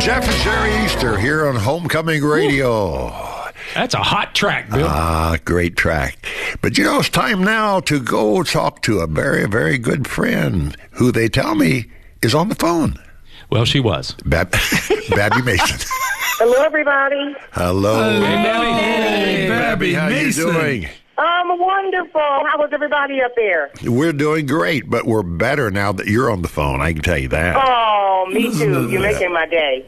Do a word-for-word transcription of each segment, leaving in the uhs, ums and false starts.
Jeff and Jerry Easter here on Homecoming Radio. That's a hot track, Bill. Ah, great track. But you know, it's time now to go talk to a very, very good friend who they tell me is on the phone. Well, she was. Bab- Babby Mason. Hello, everybody. Hello. Hey, Babby. Hey, Babby, how Mason. you doing? Um, wonderful. How was everybody up there? We're doing great, but we're better now that you're on the phone. I can tell you that. Oh, me too. You're making my day.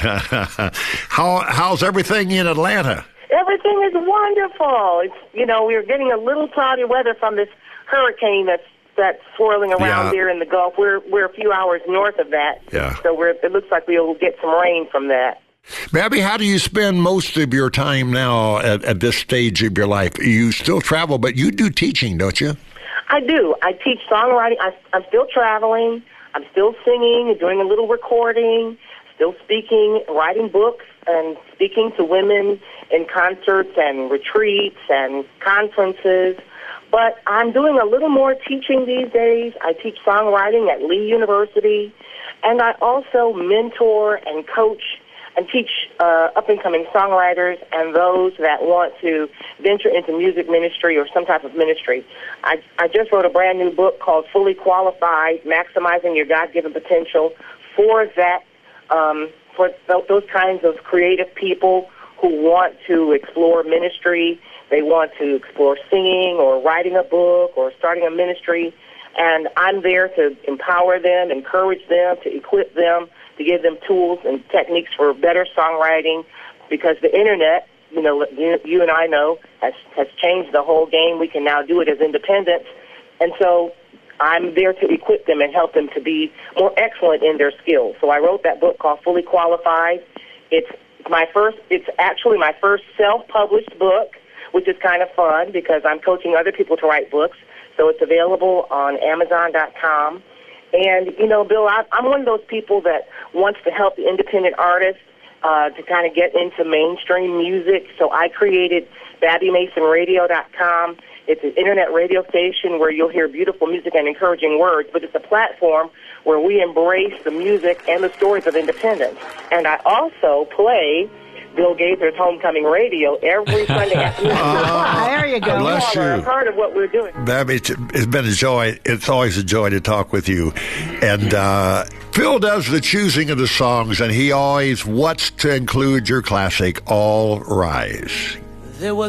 How how's everything in Atlanta? Everything is wonderful. It's, you know, we're getting a little cloudy weather from this hurricane that's that's swirling around Yeah. here in the Gulf. We're we're a few hours north of that. Yeah. So we're it looks like we'll get some rain from that. Babby, how do you spend most of your time now at, at this stage of your life? You still travel, but you do teaching, don't you? I do. I teach songwriting. I, I'm still traveling. I'm still singing, doing a little recording, still speaking, writing books, and speaking to women in concerts and retreats and conferences. But I'm doing a little more teaching these days. I teach songwriting at Lee University, and I also mentor and coach and teach uh, up-and-coming songwriters and those that want to venture into music ministry or some type of ministry. I, I just wrote a brand new book called Fully Qualified, Maximizing Your God-Given Potential for that, um, for th- those kinds of creative people who want to explore ministry. They want to explore singing or writing a book or starting a ministry. And I'm there to empower them, encourage them, to equip them, to give them tools and techniques for better songwriting, because the internet, you know, you, you and I know, has, has changed the whole game. We can now do it as independents. And so I'm there to equip them and help them to be more excellent in their skills. So I wrote that book called Fully Qualified. It's my first, it's actually my first self-published book, which is kind of fun because I'm coaching other people to write books. So it's available on Amazon dot com. And, you know, Bill, I, I'm one of those people that wants to help the independent artists uh, to kind of get into mainstream music. So I created Babby Mason Radio dot com. It's an internet radio station where you'll hear beautiful music and encouraging words, but it's a platform where we embrace the music and the stories of independence. And I also play Bill Gaither's Homecoming Radio every Sunday afternoon. Uh, there you go. Bless You all are you. a part of what we're doing. Babby, it's, it's been a joy. It's always a joy to talk with you. And uh, Phil does the choosing of the songs, and he always wants to include your classic, All Rise. There was